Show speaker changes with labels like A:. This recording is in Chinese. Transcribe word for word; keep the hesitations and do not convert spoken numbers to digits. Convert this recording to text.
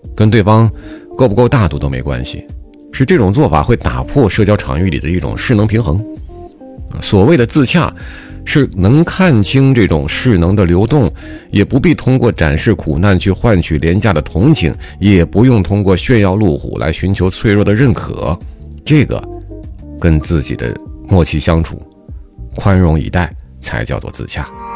A: 跟对方够不够大度都没关系，是这种做法会打破社交场域里的一种势能平衡。所谓的自洽，是能看清这种势能的流动，也不必通过展示苦难去换取廉价的同情，也不用通过炫耀路虎来寻求脆弱的认可。这个跟自己的默契相处，宽容以待，才叫做自洽。